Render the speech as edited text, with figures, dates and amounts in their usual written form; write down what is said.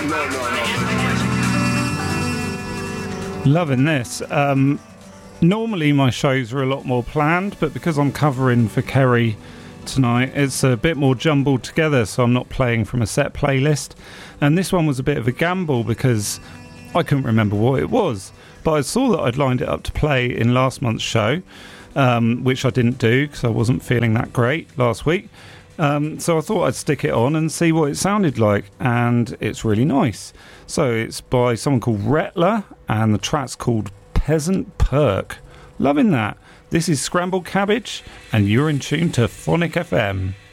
Loving this. Normally my shows are a lot more planned, but because I'm covering for Kerry tonight, it's a bit more jumbled together, so I'm not playing from a set playlist. And this one was a bit of a gamble because I couldn't remember what it was, but I saw that I'd lined it up to play in last month's show, which I didn't do because I wasn't feeling that great last week. So I thought I'd stick it on and see what it sounded like, and it's really nice. So it's by someone called Retler, and the track's called Peasant Perk. Loving that. This is Scrambled Cabbage, and you're in tune to Phonic FM.